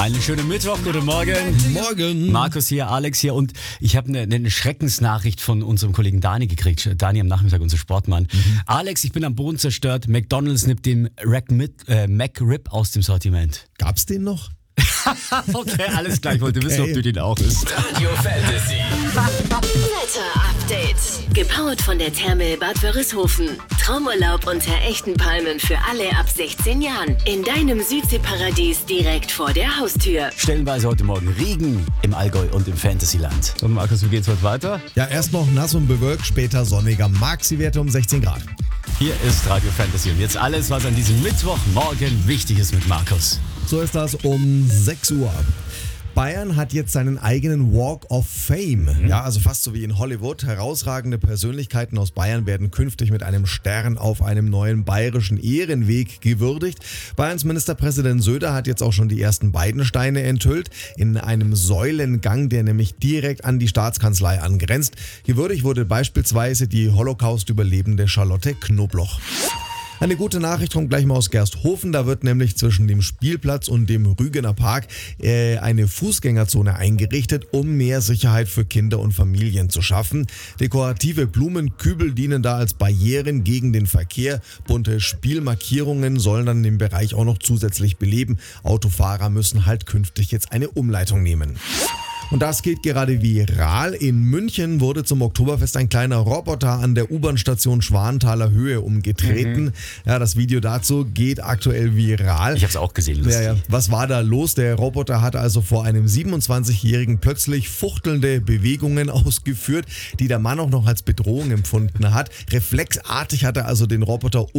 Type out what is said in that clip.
Einen schönen Mittwoch, guten Morgen. Morgen. Markus hier, Alex hier und ich habe eine Schreckensnachricht von unserem Kollegen Dani gekriegt. Dani am Nachmittag, unser Sportmann. Alex, ich bin am Boden zerstört. McDonald's nimmt den McRib aus dem Sortiment. Gab's den noch? Okay, alles klar. Ich wollte wissen, ob du den auch isst. Radio Fantasy. Wetter Update. Gepowert von der Therme Bad Wörishofen. Traumurlaub unter echten Palmen für alle ab 16 Jahren. In deinem Südseeparadies direkt vor der Haustür. Stellenweise heute Morgen Regen im Allgäu und im Fantasyland. Und Markus, wie geht's heute weiter? Ja, erst noch nass und bewölkt, später sonniger. Maxi-Werte um 16 Grad. Hier ist Radio Fantasy und jetzt alles, was an diesem Mittwochmorgen wichtig ist mit Markus. So ist das um 6 Uhr. Bayern hat jetzt seinen eigenen Walk of Fame. Ja, also fast so wie in Hollywood. Herausragende Persönlichkeiten aus Bayern werden künftig mit einem Stern auf einem neuen bayerischen Ehrenweg gewürdigt. Bayerns Ministerpräsident Söder hat jetzt auch schon die ersten beiden Steine enthüllt. In einem Säulengang, der nämlich direkt an die Staatskanzlei angrenzt. Gewürdigt wurde beispielsweise die Holocaust-Überlebende Charlotte Knobloch. Eine gute Nachricht kommt gleich mal aus Gersthofen. Da wird nämlich zwischen dem Spielplatz und dem Rügener Park eine Fußgängerzone eingerichtet, um mehr Sicherheit für Kinder und Familien zu schaffen. Dekorative Blumenkübel dienen da als Barrieren gegen den Verkehr. Bunte Spielmarkierungen sollen dann den Bereich auch noch zusätzlich beleben. Autofahrer müssen halt künftig jetzt eine Umleitung nehmen. Und das geht gerade viral. In München wurde zum Oktoberfest ein kleiner Roboter an der U-Bahn-Station Schwanthaler Höhe umgetreten. Ja, das Video dazu geht aktuell viral. Ich habe es auch gesehen, lustig. Ja. Was war da los? Der Roboter hat also vor einem 27-Jährigen plötzlich fuchtelnde Bewegungen ausgeführt, die der Mann auch noch als Bedrohung empfunden hat. Reflexartig hat er also den Roboter